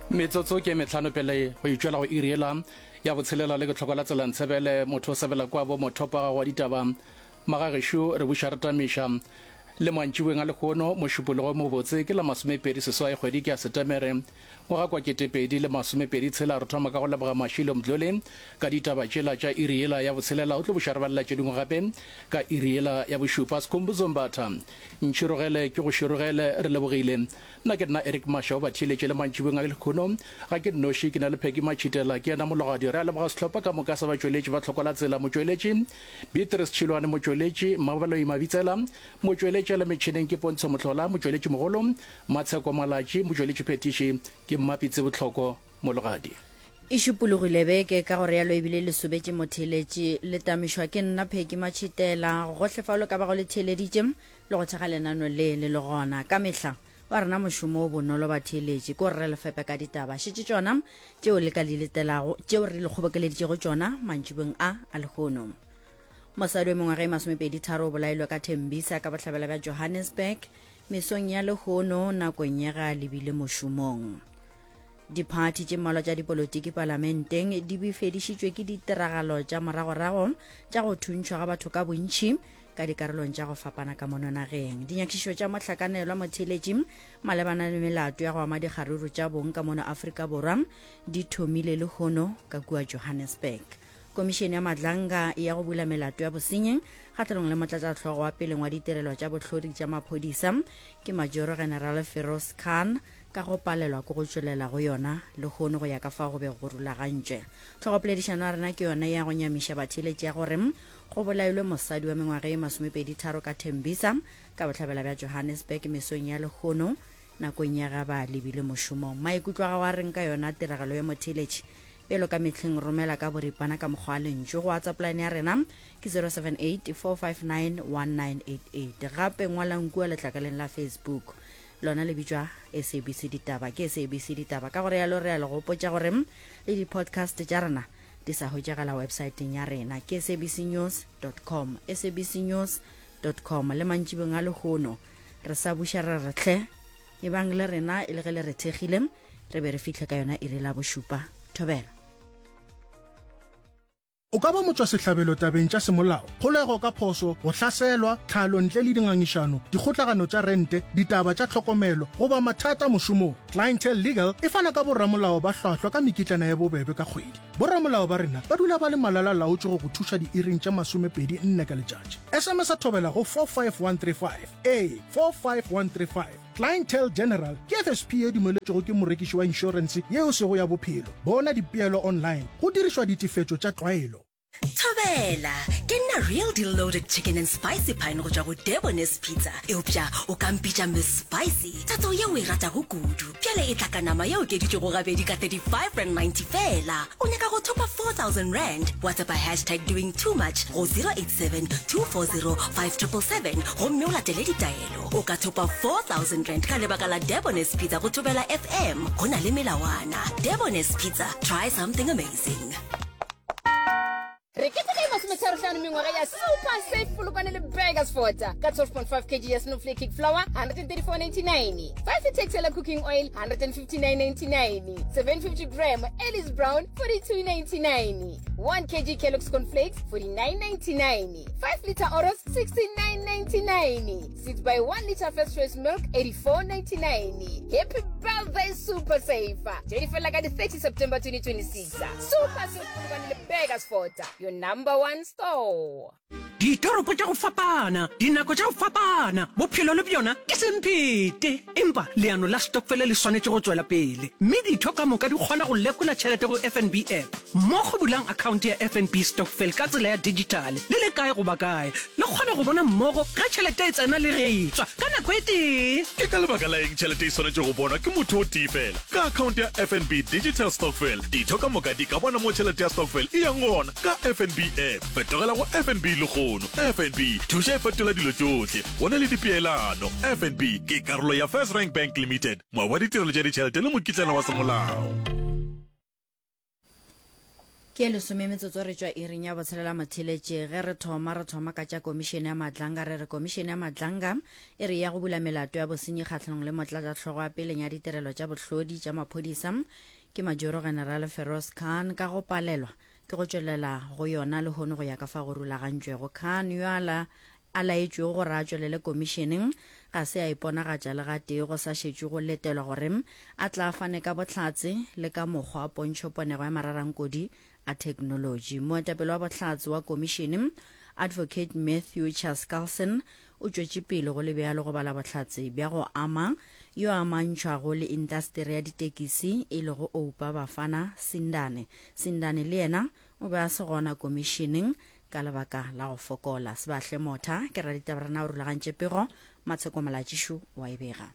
metsotso ke metlhano pele go itswela go iriela ya botshelela le go tlhokola tselantshebele motho o sebela kwa bo mothopa wa ditaba magagesho re buša retamiša le mantšiweng a lekgono mošupologo mo botse ke la 20 kgwedi ke a setemere go gakwa 2026 re thoma ka go leboga mašilo mdlole ka ditaba tšela tša iriela ya botshelela o tlo buša re balela tše dingwe gape ka iriela ya bošupa sekhombudzombatha ntšhirogele ke go širogele re lebogile nna ke nna Eric Mashao ba thiletše le mantšiweng a lekgono ga ke dinoši ke na le pheki matšhitela ke ena mologadi re a leboga sehlopha ka moka sa batšweletši ba tlhokola tsela motšweletši Beatrice Tšhilwane motšweletši mabaloi mabitsela motšweletši le metšhineng ke Pontsho Mohlola motšweletši mogolo Matsheko Malatši motšweletši phetiši ke mmapitse botlhoko mologadi e šupologile beke ka gore ya lo ebile le sobetse motheletši le tamišwa ke nna pheki matšhitela gohle fa lo ka ba go le theleditše le go tšhaga lenano le gona ka mehla wa rena mošomo o bonolo ba theletše ko re lefepe ka ditaba šetše tšona tšeo le ka diletelago tšeo re le kgobokeleditšego tšona mantšibeng a lekgono mosadi wa mengwaga e 23 o bolailwe ka Tembisa ka bohlabela bja Johannesburg mesong ya lekgono nakong ya ga lebile mošomong diphathi tše mmalwa tša dipolotiki parlamenteng di befedišitšwe ke ditiragalo tša moragorago tša go thuntšhwa ga batho ka bontši ka dikarolong tša go fapana ka mononageng dinyakišišo tša mohlakanelwa motheletši malebana le melato ya go ama dikgaruru tša bong ka mono Afrika Borwa di thomile lekgono ka kua Johannesburg komišene ya madlanga ya go bula melato ya bosenyi kgatlhanong le motlatšatlhogo wa peleng wa ditirelo tša bohlodi tša maphodisa ke majoro general Feroz Khan ka go palelwa ko go tšwelela go yona lekgono go ya ka fa go be go rulagantšwe tlhogopoledišano ya rena ke yona ya go nyamiša batheletši ya gore go bolailwe mosadi wa mengwaga e 23 ka Tembisa ka bohlabela bja Johannesburg mesong ya lekgono nakong ya ga ba lebile mošomong maikutlo a wa reng ka yona tiragalo ya motheletši pelo ka metlheng romela ka boripana ka mokgwa a lentšo go WhatsApp-line ya rena ke 078-459-1988 gape ngwalang kua letlakaleng la Facebook lona le bitšwa SABC ditaba ke SABC ditaba ka gore ya lo re a le gopotša gore le di-podcast tša rena di sa hwetšagala websaeteng ya rena ke sabcnews.com sabcnews.com le mantšibeng a lekgono re sa buša re retlhe e bang le rena e le ge le re thegile re be re fihle ka yona e re la bošupa thobela o ka ba motswa sehlabelo tabeng tša semolao kgolego ka phoso go hlaselwa tlhalo ntle le dingangišano dikgotlagano tša rente ditaba tša tlhokomelo goba mathata mošomong Clientele Legal e fana ka borramolao ba hlwahlwa ka mekitlana ya bobebe ka kgwedi borramolao ba rena ba dula ba le malala laotše go go thuša diiring tša 24 ka letšatši SMS a thobela go 45135 a 45135 Clientele General ke FSP e dumeletšego ke morekiši wa inšorense yeo sego ya bophelo bona dipeelo online go dirišwa ditifetšo tša tlwaelo Thobela, ke nna real deal loaded chicken and spicy pine go tšwa go Debonair's Pizza. Eupša, o ka mpitša Miss Spicy. Tatso yeo e rata go kudu. Bjale e tla ka nama yeo ke ditšego gabedi ka 35.90 fela. O nyaka go thopa 4,000 rand. WhatsApp a hashtag doing too much go 087-240-5777. Gomme o latele ditaelo. O ka thopa 4,000 rand ka lebaka la Debonair's Pizza go Thobela FM. Go na le melawana. Debonair's Pizza. Try something amazing. Re ke tsaka masometharo mengwaga ya super safe polokwane le Burgers Fota ka 12.5 kg ya snowflake cake flour 134.99 5 textile cooking oil 159.99 750 gram Ellis Brown 42.99 1 kg Kellogg's cornflakes 49.99 5 liter Oros 69.99 6 by 1 liter First Choice milk 84.99 Happy birthday super safe Jennifer like the 30 September 2026 super safe polokwane le Burgers Fota your number one store. Ditoropo tša go fapana dinako tša go fapana bophelo le bjona ke semphete empa leano la stokvel le swanetše go tswela pele mme ditho ka moka di kgona go lekola tšhelete go FNB app mo go bulang account ya FNB stokvel ka tsela ya digital le kae go ba kae le kgona go bona mmogo ka tšhelete e tsena le re tswa ka nako e tee ke ka lebaka la eng tšhelete e swanetše go bona ke motho o tee fela ka account ya FNB digital stokvel ditho ka moka di ka bona mo tšhelete ya stokvel e yang gona ka FNB app fetogela go FNB lekgono FNB thuša e fetola dilo tšohle go na le dipeelano FNB ke karolo ya First Rank Bank Limited moa wa ditirelo tša ditšhelete le mokitlana wa semolao ke lesome metsotso re tswa iring ya botshelela motheletše ge re thoma ka tša komišene ya matlanga re re komišene ya matlanga e re ya go bula melato ya bosenyi kgatlhanong le motlatšatlhogo wa peleng ya ditirelo tša bohlodi tša maphodisa ke majoro general Feroz Khan ka go palelwa ke go tšwelela go yona le hono go ya ka fa go rulagantšwego. Khan yo a laetšwego gore a tšwelele komišeneng ga se a iponagatša le gatee go sa šetše go letelwa gore a tla fane ka bohlatse le ka mokgwa wa pontšhoponego ya mararankodi a technology. Moetapele wa bohlatse wa komišene Advocate Matthew Chaskalson o tšwetše pele go le bjalo go bala bohlatse bja go ama yo a mantšhwago le industeri ya ditekisi e le go oupa Bafana Sindane le yena o be a se gona komišeneng ka lebaka la go fokola. Sebahle Motha ke ra ditabarana o rulagantše pego Matsheko Molatšišu wa ebega.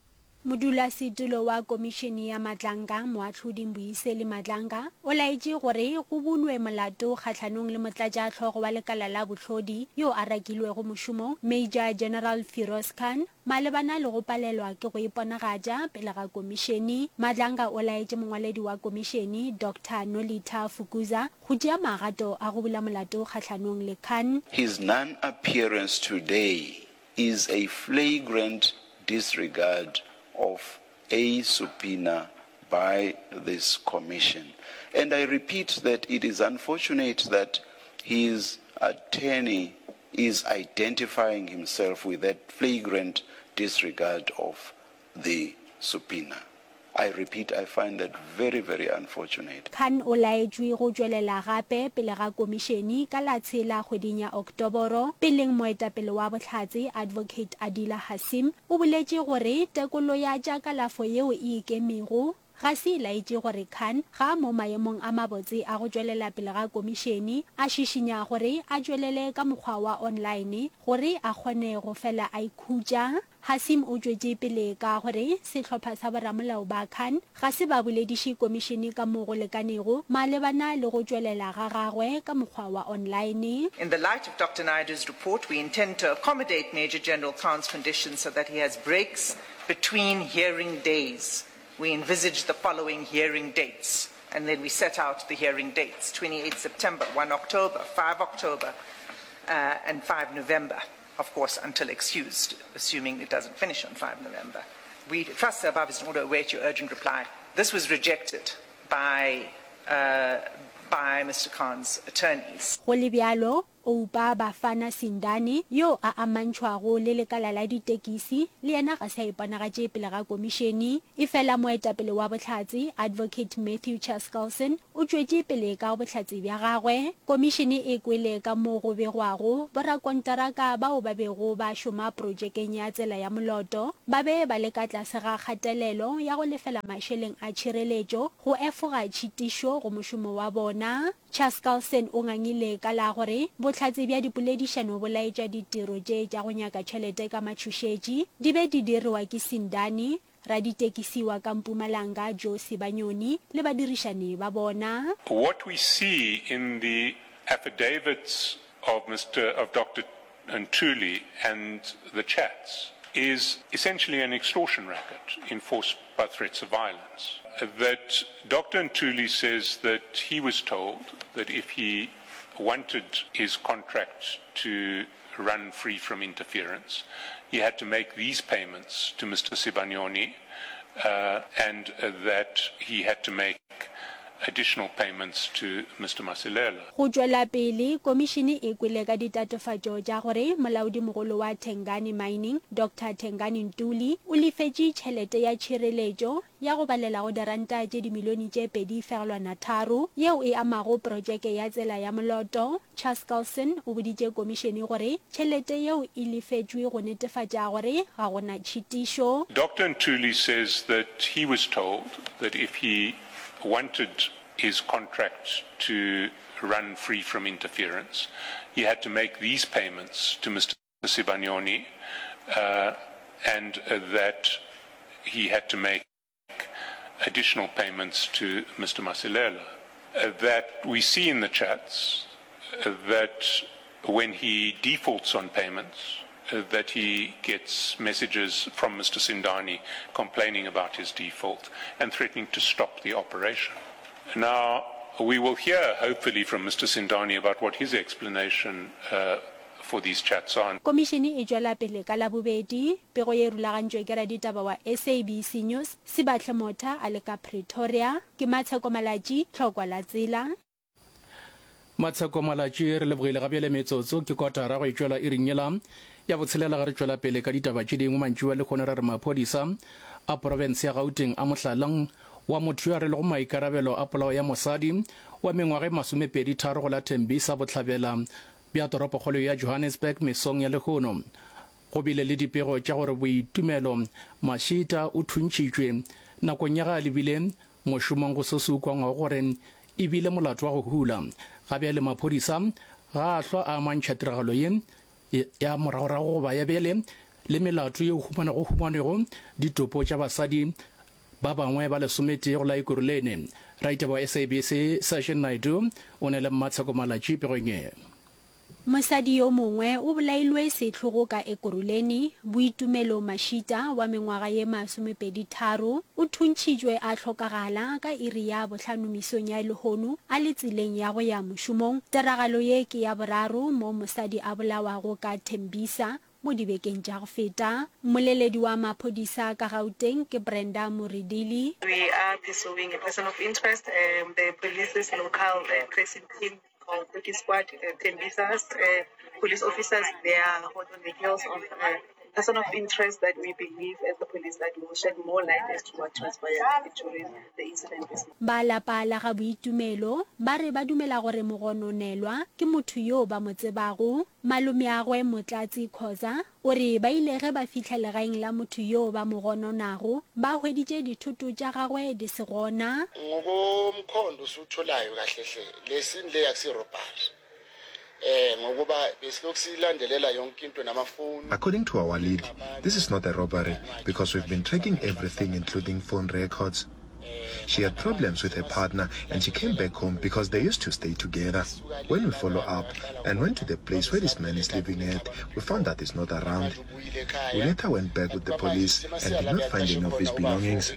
Modulasetulo wa komišene ya matlanga moahlodi Mbuyiseli Matlanga o laetše gore go bulwe molato kgatlhanong le motlatšatlhogo wa lekala la bohlodi yo a rakilwego mošomo Major General Feroz Khan malebana le go palelwa ke go iponagatša pele ga komišene. Matlanga o laetše mongwaledi wa komišene Dr. Nolita Fukuza go tšea magato a go bula molato kgatlhanong le Khan. His non-appearance today is a flagrant disregard of a subpoena by this commission. And I repeat that it is unfortunate that his attorney is identifying himself with that flagrant disregard of the subpoena. I repeat, I find that very, very unfortunate. Khan o laetšwe go tšwelela gape pele ga komišene ka la tshela kgweding ya Oktoboro peleng moetapele wa bohlatse Advocate Adila Hasim o boletše gore tekolo ya tša kalafo yeo e ikemego ga se laetše gore Khan ga mo maemong a mabotse a go tšwelela pele ga komišene a šišinya gore a tšwelele ka mokgwa wa online gore a kgone go fela a ikhutša. Hasim o tšwetše pele ka gore sehlopha sa boramolao ba Khan ga se ba bolediše komišene ka mo go lekanego malebana le go tšwelela ga gagwe ka mokgwa wa online. In the light of Dr. Naidu's report, we intend to accommodate Major General Khan's conditions so that he has breaks between hearing days. We envisage the following hearing dates, and then we set out the hearing dates: 28 September, 1 October, 5 October, and 5 November. Of course, until excused, assuming it doesn't finish on 5 November. We trust the above is in order to await your urgent reply. This was rejected by Mr. Khan's attorneys. Go le bjalo o upa Bafana Sindane yo a amantšhwago le lekala la ditekisi le yena ga sa iponagatše pele ga komišene. E fela moetapele wa bohlatse Advocate Matthew Chaskalson o tšwetše pele ka bohlatse bja gagwe. Komišene e kwele ka mo go begwago borakonteraka bao ba bego ba šoma projekeng ya tsela ya moloto ba be ba le ka tlase ga kgatelelo ya go lefela mašeleng a tšhireletšo go efoga tšhitišo go mošomo wa bona. Chaskalson o ngangile ka la gore bohlatse bja dipoledišano bo laetša ditiro tše tša go nyaka tšhelete ka matšhošetši di be di diriwa ke Sindane raditekisi wa ka Mpumalanga Josi Banyoni le badirišani ba bona. What we see in the affidavits of Dr. Ntuli and the chats is essentially an extortion racket enforced by threats of violence. That Dr. Ntuli says that he was told that if he wanted his contract to run free from interference, he had to make these payments to Mr. Sibanyoni, and that he had to make additional payments to Mr. Masilela. Go tšwela pele komišene e kwele ka ditatofatšo tša gore molaodimogolo wa Tengane Mining Dr. Tengane Ntuli o lefetše tšhelete ya tšhireletšo ya go balela go diranta tše dimilione tše 2.3 yeo e amago projeke ya tsela ya moloto. Chaskalson o boditše komišene gore tšhelete yeo e lefetšwe go netefatša gore ga gona tšhitišo. Dr. Ntuli says that he was told that if he wanted his contract to run free from interference, he had to make these payments to Mr. Sibanyoni, and that he had to make additional payments to Mr. Masilela. That we see in the chats that when he defaults on payments, that he gets messages from Mr. Sindani complaining about his default and threatening to stop the operation. Now, we will hear, hopefully, from Mr. Sindani about what his explanation for these chats are. Komishene e tswela pele ka labobedi pego ye rulagantšwe ke raditaba wa SABC News Sibatle Motha a le ka Pretoria ke Matsheko Malatsi tlhokwa la tsela. Matsheko Malatsi re lebogile gabjale metsotso ke kotara go itswela e ringela ya botshelela ga re tswela pele ka ditaba tše dingwe mantšiwa le kgone ra re maphodisa a province ya Gauteng a mohlalang wa motho yo a re le go maikarabelo a polao ya mosadi wa mengwaga e 23 go la Tembisa botlhabela bja toropokgolo ya Johannesburg mesong ya lehono go bile le dipego tša gore boitumelo Mashita o thuntšitšwe nakong ya ga a lebile mošomong go sesukwa gore e bile molato wa go hula gabe le maphodisa ga a hlwa a mantšha tiragalo ye ya moragorago goba ya bele le melato ye go humanego ditopo tša basadi ba bangwe ba lesomete go la Ekurhuleni raitaba wa SABC Session Naidu o ne le Matsheko Malatsi pegong ye. Mosadi yo mongwe o bolailwe setlhogo ka Ekurhuleni Boitumelo Mashita wa mengwaga ye 23 o thuntšitšwe a tlhokagala ka iri ya bohlano misong ya lehono a le tseleng ya go ya mošomong. Tiragalo ye ke ya boraro mo mosadi a bolawago ka Tembisa mo dibekeng tša go feta. Moleledi wa maphodisa ka Gauteng ke Brenda Moridili. We are pursuing a person of interest. The police's local tracing team of the squad, Tembisas, police officers, they are hot on the heels of a person of interest that we believe as the police that will shed more light as to what transpired during the incident. Ba lapa la ga Boitumelo ba re ba dumela gore mogononelwa ke motho yo ba mo tsebago. Malome a gwe Motlatsi Khoza o re ba ile ge ba fitlha legaeng la motho yo ba mogononago ba hweditše dithoto tša gagwe di se gona. Ngokomkhondo usutholayo kahlehle lesini le yakusirobhari. According to our lead, this is not a robbery because we've been tracking everything including phone records. She had problems with her partner and she came back home because they used to stay together. When we follow up and went to the place where this man is living at, we found that he's not around. We later went back with the police and did not find any of his belongings.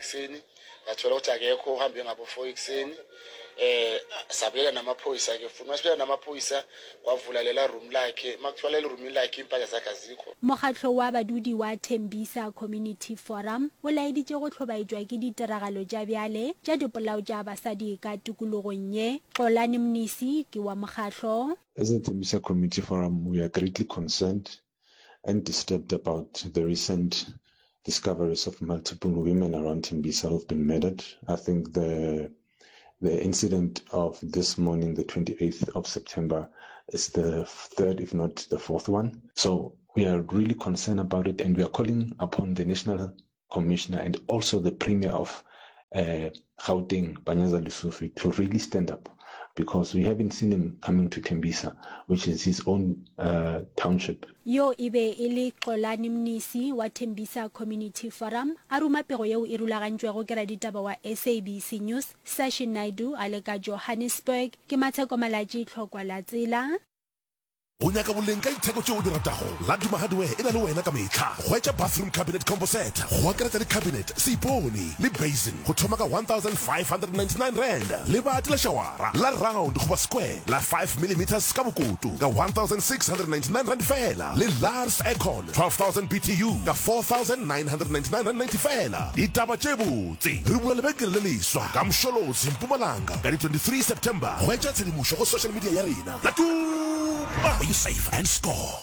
Sabela namaphoyisa ke funa sibela namaphoyisa wavulalela room lakhe makuthola le room lakhe impahla zakhe azikho. Mokgatlo wa badudi wa Tembisa Community Forum o laeditše go tlhobaetšwa ke ditiragalo tša bjale tša dipolao tša basadi ka tikologong ye. Xolani Mnisi ke wa mokgatlo. As a Tembisa Community Forum, we are greatly concerned and disturbed about the recent discoveries of multiple women around Tembisa who have been murdered. I think the incident of this morning, the 28th of September, is the third, if not the fourth one. So we are really concerned about it, and we are calling upon the National Commissioner and also the Premier of Gauteng, Panyaza Lesufi, to really stand up, because we haven't seen him coming to Tembisa, which is his own township. Yo ibe ele Xolani Mnisi wa Tembisa Community Forum a ruma pego yeo e rulagantšwego ke raditaba wa SABC News Session Naidu a le ka Johannesburg ke Matsheko Malatsi tlhokwa la tsela. O nyaka boleng ka itheko tšeo o di ratago Laduma Hardware e na le wena ka metlha hwetša bathroom cabinet combo set go akaretša le cabinet seipone le basin go thoma ka 1,599 rand le bati la shawara la round goba square la 5mm ka bokoto ka 1,699 rand fela le Lars Aircon 12,000 BTU ka 4,999 rand 90 fela ditaba tše botse re bula lebenkele le leswa ka Msholozi Mpumalanga ka di 23 September hwetša tshedimošo go social media ya rena Are you safe and score?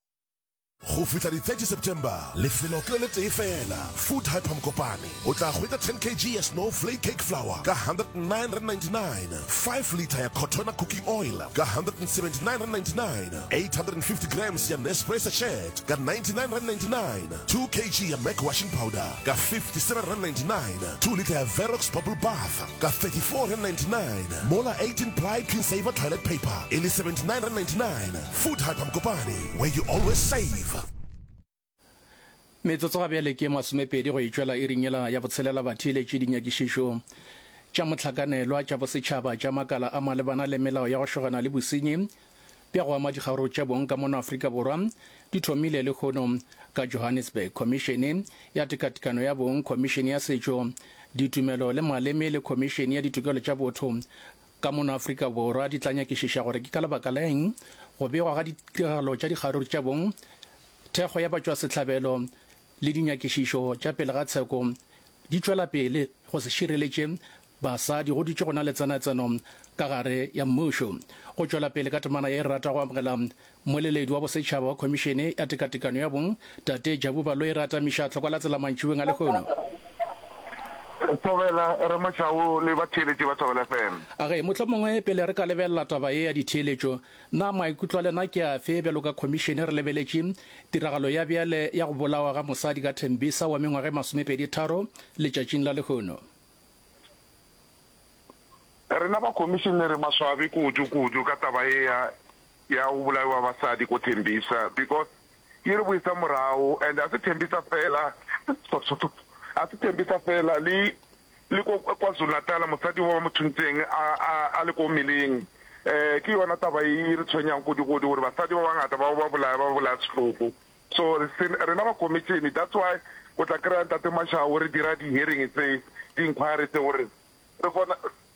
Go fitla di 30 September lefelo ke le tee fela Food Hyper Mkopane o tla hwetša 10 kg ya snowflake cake flour ka 109.99 5 liter ya Cortona cooking oil ka 179.99 850 grams ya Nespresso sachet ka 99.99 2 kg ya Mac washing powder ka 57.99 2 liter ya Verox bubble bath ka 34.99 mola 18 ply clean saver toilet paper ili 79.99 Food Hyper Mkopane, where you always save. Metsotso ga bjale ke 20 go itšwela e ringela ya botshelela batheeletši dinyakišišo tša mohlakanelwa tša bosetšhaba tša makala a malebana le melao ya go šogana le bosenyi bja go ama dikgaro tša bong ka mono Afrika Borwa di thomile le kgono ka Johannesburg. Khomišene ya tekatekano ya bong, khomišene ya setšo, ditumelo le maleme le khomišene ya ditokelo tša botho ka mona Afrika Borwa di tla nyakišiša gore ke ka lebaka la eng go begwa ga ditiragalo tša dikgaruru tša bong thekgo ya batšwa setlhabelo le dinyakišišo tša pele ga tsheko di tšwela pele go se šireletše basadi go ditše go na le tsenatseno ka gare ya mmušo go tšwela pele ka temana ya e rata go amogela moleledi wa bosetšhaba wa khomišene ya tekatekano ya bong tate Jabu Balo e rata miša tlhokola tsela mantšiweng a lekgono Tobela re Mashao le batheletši ba Tobela FM. Age motlho mongwe pele re ka lebelela taba e ya ditheeletšo na maikutlo a lena ke a fe bjalo ka khomišene re lebeletše tiragalo ya bjale ya go bolawa ga mosadi ka Thembisa wa mengwaga 23 letšatšing la lekgono. Rena ba khomišene re maswabi kudu ka taba e ya go bolaiwa basadi ko Thembisa because ye re boisa morao and a se Thembisa fela a se Thembisa fela le ko KwaZulu-Natal mosadi wa mothuntseng a le ko meleng ke yona taba e re tshwenyang kudu gore basadi ba bangata ba bolaya setlhopo so rena ba khomišene that's why go tla kry-a Ntate Mashao re dira di-hearing tse di-inquiry tse gore re bona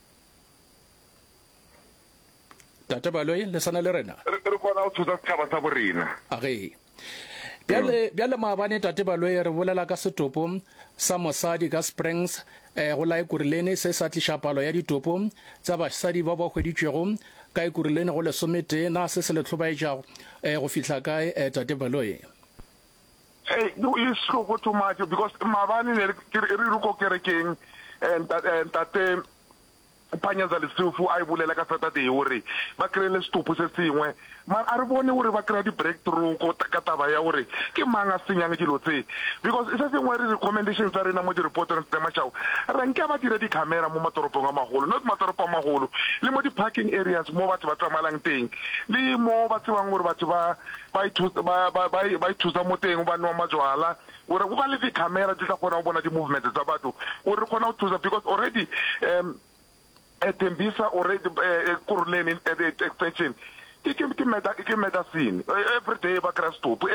Tate Baloyi le sana le rena re bona o thusa setšhaba sa borena age bjale maabane Tate Baloyi re bolela ka setopo sa mosadi ka Springs go la Ekurhuleni se sa tliša palo ya ditopo tsa basadi ba ba hweditšwego ka Ekurhuleni go lesomete na se se le tlhobaetša go fihla kae Tate Baloyi Hey, it's so too much because maabane re ko kerekeng Ntate Panyaza Lesufu a bulela ka Saturday gore ba krele stopo se sengwe man a re bone gore ba kry di breakthrough ko ka taba ya gore ke mang a senyang dilo tse because se sengwe re recommendations tsa rena mo di report re Ntate Mashao re nke ba dira di camera mo matoropong a magolo not matoropo a magolo le mo di parking areas mo batho ba tsamalang teng le mo ba tsebang gore batho ba ithusa mo teng ba nwa majwala gore go ba le di camera di tla kgona go bona di movements tsa batho gore re kgona go thusa because already Thembisa already Ekurhuleni extension ke medicine every day ba kry stopo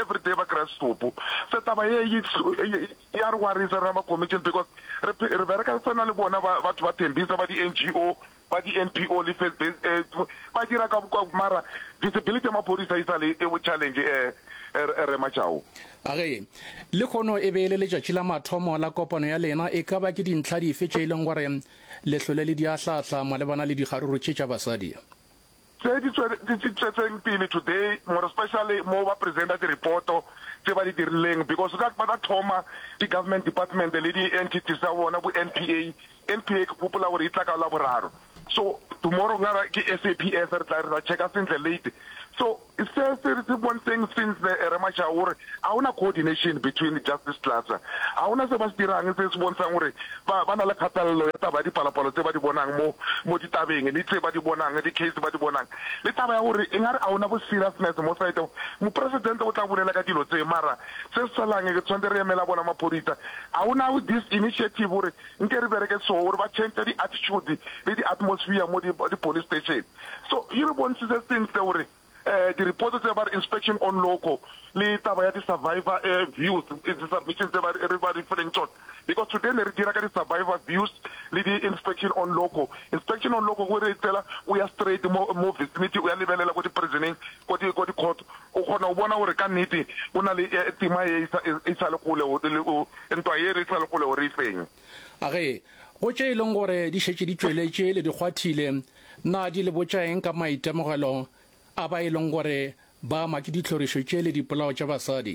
se taba ye ya re warisa re ba commission because re bereka tsena le bona batho ba Thembisa ba di NGO ba di NPO le ba dira ka mara disability ma polisa isale e challenge re Mashao age le khono e be le letšatši la mathomo la kopano ya lena e ka ba ke dintlha dife tše e leng gore lehlole le di ahlahla malebana le dikgaruru tša basadi tse di tswetseng pele today more especially mo ba presenta di-reporto tse ba di dirileng because ka ba thoma di-government department le di-entities tsa bona bo NPA ke gopola gore e tla ka la boraro so tomorrow ngara ke SAPS re tla checka sentle late so it says one thing since the Mashao gore a una coordination between the justice class a una se ba se dirang se se bontshang gore ba na le kgathalelo ya taba di palapalo tse ba di bonang mo ditabeng le tse ba di bonang di case ba di bonang le taba ya gore engare a una bo seriousness mo side mo president o tla bolela ka dilo tse mara se salang ke tshwantse re emela bona maphodisa a una this initiative gore nke re bereke so gore ba change the attitude le di atmosphere mo di police station so you want to say things gore the report about inspection on local le taba ya di survivor views the submissions about everybody referring to because today le re dira ka di survivor views le di inspection on local go re tela we are straight mo vicinity we are lebelela go di prisoning go di court o khona o bona gore ka nnete o na le tima e sa le gole o ntwa ye re sa le gole o re feng age go tše e leng gore di šetše di tšweletše le di kgwathile na di le botša eng ka maitemogelo a ba e leng gore ba ma ke ditlhorišo tše le dipolao tša basadi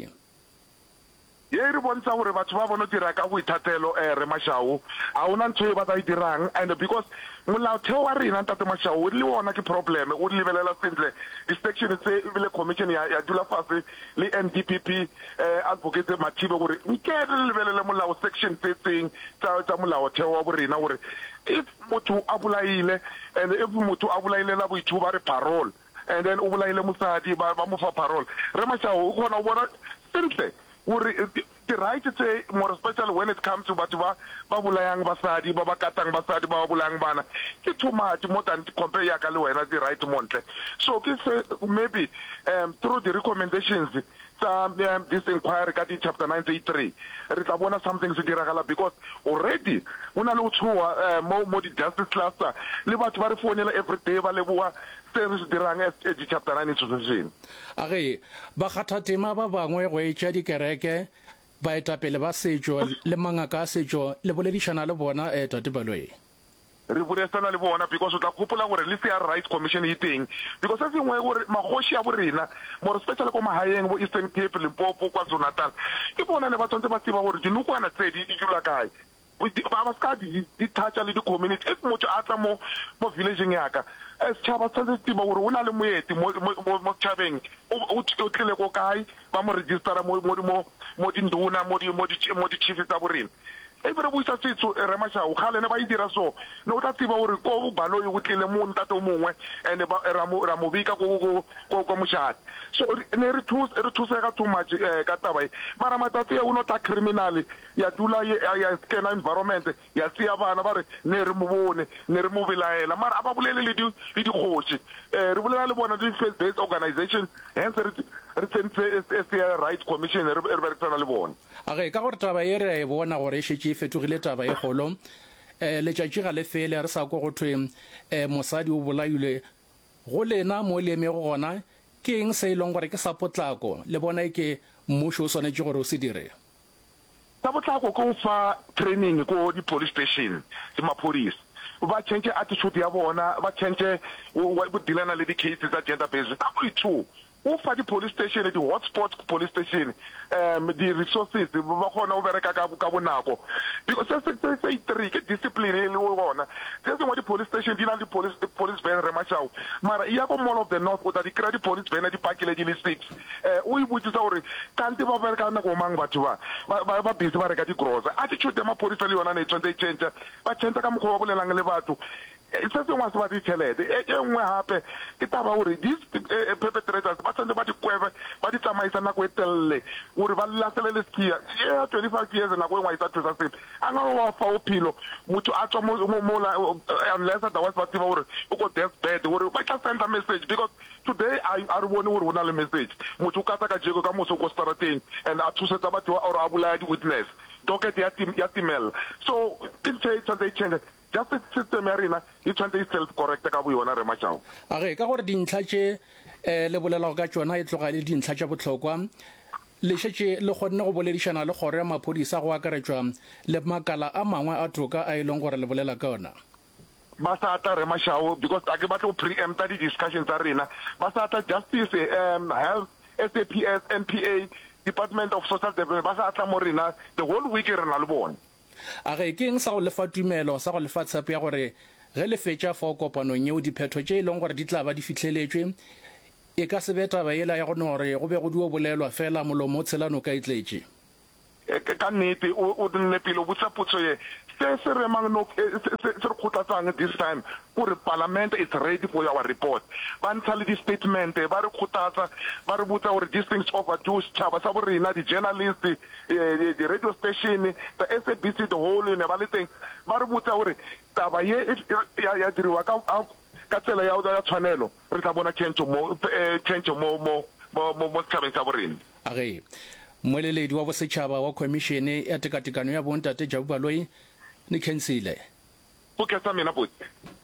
ye re bontsha gore batho ba bona dira ka boithatelo re Mashao a una ntho e ba tla dirang and because molaotheo wa rena Ntate Mashao le wona ke problem o lebelela sentle di-section tse ebile commission ya dula fase le NDPP advocate Mathibe gore nke re lebelele molao section tse tseng tsa molaotheo wa borena gore if motho a bolaile and if motho a bolaile la boithubo ba re parole and then o bolaile mosadi ba mo fa parole re Mashao o kgona o bona sentle gore the right tse more especially when it comes to batho ba bolayang basadi ba katang basadi ba bolayang bana ke too much more than compare yaka le wena the right montle so ke maybe through the recommendations this inquiry ka di chapter 983 re tla bona something se diragala because already una le tshoa mo di justice cluster le batho ba re fonela every day ba le bua se re se dirang di chapter 9 institution age ba kgatha tema ba bangwe go etša dikereke ba etapele ba setšo le mangaka a setšo le boledišana le bona tate Baloyi re buresana le bona because o tla gopola gore le fair rights commission e teng because se sengwe gore magoši a borena more especially ko mahaeng bo Eastern Cape Limpopo KwaZulu-Natal ke bona ne ba tsantse ba tseba gore dinokwana tse di dula kae ba ska di toucha le di community es motho a tla mo villageng yaka es tšhaba tsantse tseba gore o na le moeti mo tšhabeng o tlile ko kae ba mo registera mo dinduna mo di chief tsa borena ebere buisa setso re mashao khale ne ba idira so ne o tla tsiba gore ko Baloyi go tlile mo ntate mongwe ene ba ra mo bika ko moshati so ne re thusega too much ka taba mara matate ya uno ta criminal ya dula ya skena environment ya sia bana ba re ne re mo bone ne re mo belaela mara aba bolele le di kgoši re bolela le bona di faith based organization hence re tsentse rights commission re berekana le bona age ka gore taba e re bona gore e šetše e fetogile taba e kgolo letšatši ga le fele re sa kwa go thwe mosadi o bolailwe go lena mo leemego gona ke eng se e leng gore ke sa potlako le bona ke mmušo o swanetše gore o se dire sa potlako ko fa training ko di police station di maphodisa ba change attitude ya bona ba change bo dilana le di cases tsa gender based number 2 o fa di police station di hotspot police station di resources ba khona o bereka ka bonako because se itri ke discipline le bona se mo di police station di na di police van re mashao mara iya ko mall of the north o da di kra di police van di pakile di 6 o ibutsisa gore kanti ba bereka na go mang batho ba busy ba reka di grocery attitude ya ma police le yona ne tsonde change ba change ka mokgwa ba bolelang le batho se sengwe se ba di tšhelete e nngwe gape ke taba gore these perpetrators ba tsantse ba di kwebe ba di tsamaisa nako e telele gore ba latlhelele skia 25 years nako e ngwe isa thusa sepe a nga wa fa bophelo motho a tswa mo unless otherwise ba tseba gore o go deathbed gore ba tla send a message because today a re bone gore o na le message motho o ka tsa ka jeko ka moso ko starateng and a thusetsa batho or a bolaya di-witness docket ya timela so they change justice system ya rena e tshwanetse e self-correct ka bo yona re mashao age ka gore dintlha tše le bolelago ka tšona e tloga le dintlha tša bohlokwa le šetše le kgonne go boledišana le kgoro ya maphodisa go akaretšwa le makala a mangwe a toka a e leng gore le bolela ka ona ba sa ata re mashao because a ke batle go preempta di-discussion tsa rena ba sa ata justice health SAPS NPA Department of Social Development ba sa atla mo rena the whole week re na le bone age ke eng sa go lefa tumelo sa go lefa tshepo ya gore ge le fetša fa kopanong yeo diphetho tše e leng gore di tla ba di fitlheletšwe e ka se be taba ela ya gone gore go be go dio bolelwa fela molomo o tshelano ka itletše ka nnete o nne pele o botsa potso ye se remang se re kgotlatsang this time gore parliament is ready for our report ba ntsha le di-statement ba re kgotlatsa ba re botsa gore these things overdue setšhaba sa borena di-journalist di-radio station the SABC the whole ne ba le teng ba re botsa gore taba ye ya diriwa ka tsela ya tshwanelo re tla bona change mo setšhabeng sa borena age moeleledi wa bosetšhaba wa khomišene ya tekatekano ya bontate Jabu Baloyi ni councilor o ke tsa mena botse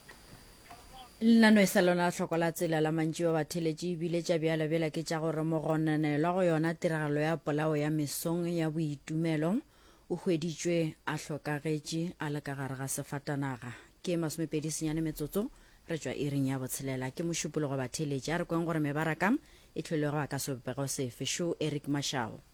lano e sa lona tlhoko la tsela la mantši wa batheletše ebile tša bjala ke tša gore mogonanelwa go yona tiragalo ya polao ya mesong ya boitumelo o hweditšwe a hlokagetše a le ka gare ga sefatanaga ke 29 metsotso re tšwa iring ya botshelela ke mošupologo batheletše a re kweng gore mebarakam e tlholego a ka sebopego sefe šo Eric Mashao